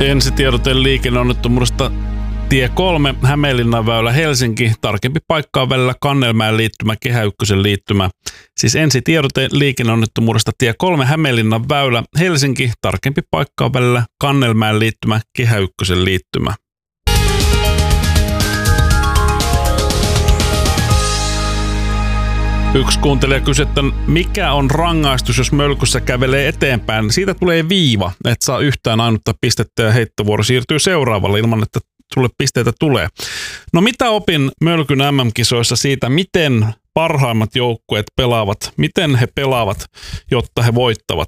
Ensitiedote liikenneonnettomuudesta tie 3, Hämeenlinnan väylä Helsinki, tarkempi paikka on välillä Kannelmäen liittymä, Kehä Ykkösen liittymä. Siis ensitiedote liikenneonnettomuudesta tie 3, Hämeenlinnan väylä Helsinki, tarkempi paikka on välillä Kannelmäen liittymä, Kehä Ykkösen liittymä. Yksi kuuntelija kysyi, että mikä on rangaistus, jos mölkyssä kävelee eteenpäin. Siitä tulee viiva, et saa yhtään ainutta pistettä ja heittovuoro siirtyy seuraavalle ilman, että sulle pisteitä tulee. No mitä opin Mölkyn MM-kisoissa siitä, miten parhaimmat joukkueet pelaavat, miten he pelaavat, jotta he voittavat.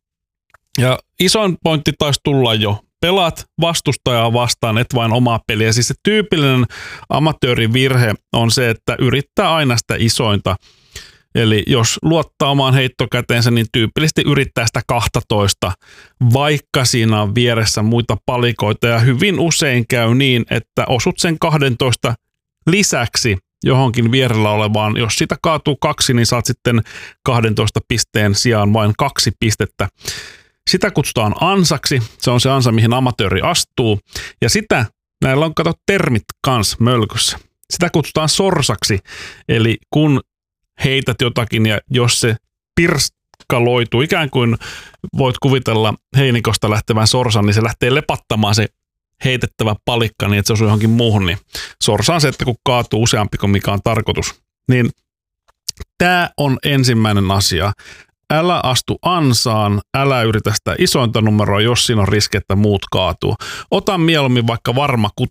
Ja isoin pointti taisi tulla jo. Pelaat vastustajaa vastaan, et vain omaa peliä. Siis se tyypillinen amatöörivirhe on se, että yrittää aina sitä isointa. Eli jos luottaa omaan heittokäteensä, niin tyypillisesti yrittää sitä 12, vaikka siinä on vieressä muita palikoita. Ja hyvin usein käy niin, että osut sen 12 lisäksi johonkin vierellä olevaan. Jos sitä kaatuu 2, niin saat sitten 12 pisteen sijaan vain 2 pistettä. Sitä kutsutaan ansaksi. Se on se ansa, mihin amatööri astuu. Ja sitä, näillä on kato termit kans mölkyssä. Sitä kutsutaan sorsaksi. Eli kun heität jotakin ja jos se pirskaloituu, ikään kuin voit kuvitella heinikosta lähtevän sorsan, niin se lähtee lepattamaan se heitettävä palikka niin, että se osuu johonkin muuhun. Niin sorsa on se, että kun kaatuu useampi kuin mikä on tarkoitus. Niin tämä on ensimmäinen asia. Älä astu ansaan, älä yritä sitä isointa numeroa, jos siinä on riski, että muut kaatuu. Ota mieluummin vaikka varma 6.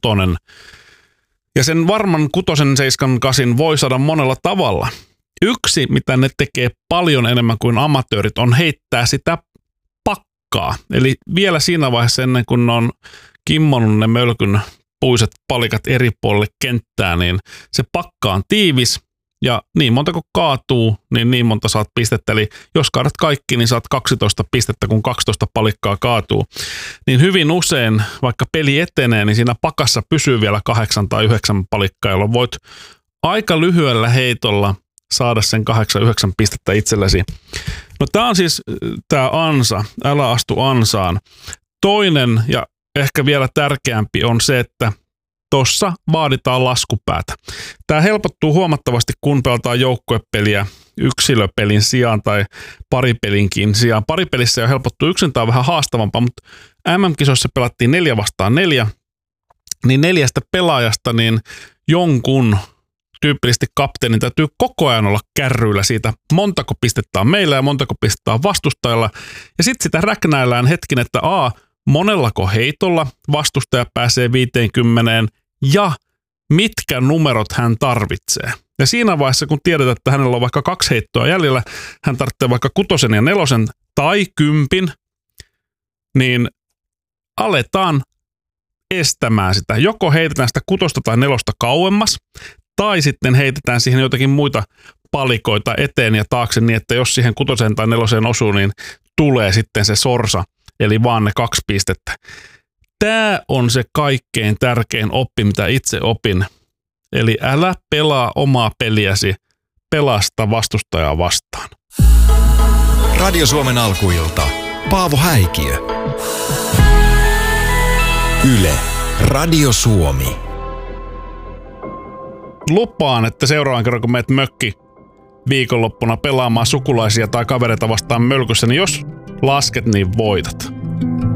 Ja sen varman 6, 7, 8 voi saada monella tavalla. Yksi, mitä ne tekee paljon enemmän kuin amatöörit, on heittää sitä pakkaa. Eli vielä siinä vaiheessa ennen kuin ne on kimmonut ne mölkyn puiset palikat eri puolille kenttää, niin se pakka on tiivis. Ja niin monta kun kaatuu, niin monta saat pistettä. Eli jos kaadat kaikki, niin saat 12 pistettä, kun 12 palikkaa kaatuu. Niin hyvin usein, vaikka peli etenee, niin siinä pakassa pysyy vielä 8 tai 9 palikkaa, jolloin voit aika lyhyellä heitolla saada sen 8-9 pistettä itsellesi. No tää on siis tää ansa, älä astu ansaan. Toinen ja ehkä vielä tärkeämpi on se, että tossa vaaditaan laskupäätä. Tämä helpottuu huomattavasti, kun pelataan joukkuepeliä yksilöpelin sijaan tai paripelinkin sijaan. Paripelissä jo helpottuu, yksin tämä on vähän haastavampaa, mutta MM-kisoissa pelattiin 4 vastaan 4, niin 4 pelaajasta niin jonkun tyypillisesti kapteenin täytyy koko ajan olla kärryillä siitä, montako pistettä on meillä ja montako pistettä on vastustajalla. Ja sitten sitä räknäillään hetkin, että monellako heitolla vastustaja pääsee 50 ja mitkä numerot hän tarvitsee. Ja siinä vaiheessa, kun tiedetään, että hänellä on vaikka 2 heittoa jäljellä, hän tarvitsee vaikka 6 ja 4 tai 10, niin aletaan estämään sitä. Joko heitetään sitä 6 tai 4 kauemmas, tai sitten heitetään siihen jotakin muita palikoita eteen ja taakse niin, että jos siihen 6 tai 4 osuu, niin tulee sitten se sorsa. Eli vaan ne 2 pistettä. Tämä on se kaikkein tärkein oppi, mitä itse opin. Eli älä pelaa omaa peliäsi, pelasta vastustajaa vastaan. Radio Suomen alkuilta. Paavo Häikiö. Yle. Radio Suomi. Lupaan, että seuraavan kerran kun meet mökki viikonloppuna pelaamaan sukulaisia tai kavereita vastaan mölkyssä, niin jos lasket, niin voitat.